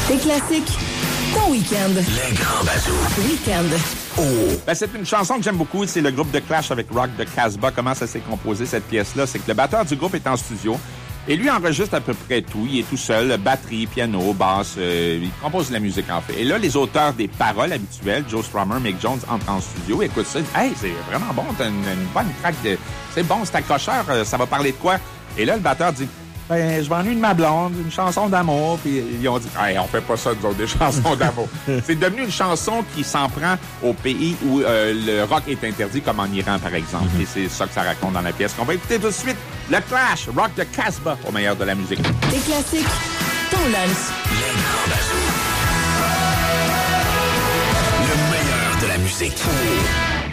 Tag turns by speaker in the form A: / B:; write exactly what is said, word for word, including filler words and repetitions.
A: Tes classiques, ton week-end.
B: Les grands bazous.
A: Week-end.
B: Oh.
C: Ben, c'est une chanson que j'aime beaucoup. C'est le groupe de Clash avec Rock the Casbah. Comment ça s'est composé, cette pièce-là? C'est que le batteur du groupe est en studio. Et lui enregistre à peu près tout. Il est tout seul, batterie, piano, basse. Euh, il compose de la musique, en fait. Et là, les auteurs des paroles habituelles, Joe Strummer, Mick Jones, entrent en studio, écoutent ça. Hey, c'est vraiment bon. T'as une, une bonne track de... C'est bon, c'est accrocheur. Ça va parler de quoi? Et là, le batteur dit... Ben, je m'ennuie de ma blonde, une chanson d'amour. Puis ils ont dit, hey, on fait pas ça, nous autres, des chansons d'amour. C'est devenu une chanson qui s'en prend au pays où euh, le rock est interdit, comme en Iran, par exemple. Mm-hmm. Et c'est ça que ça raconte dans la pièce. On va écouter tout de suite le Clash, Rock the Casbah, au meilleur de la musique.
A: Tes classiques, ton lunch.
B: Les grands bazous. Le meilleur de la musique.